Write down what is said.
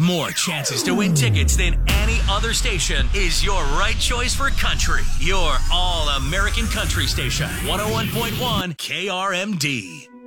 more chances to win tickets than any other station is your right choice for country. Your all-American country station, 101.1 KRMD.